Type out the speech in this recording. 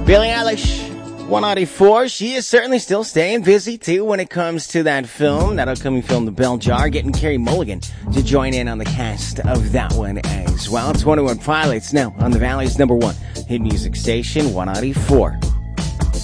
Billie Eilish, 194. She is certainly still staying busy, too, when it comes to that upcoming film, The Bell Jar, getting Carey Mulligan to join in on the cast of that one as well. 21 Pilots now on the Valley's #1 hit music station, 194.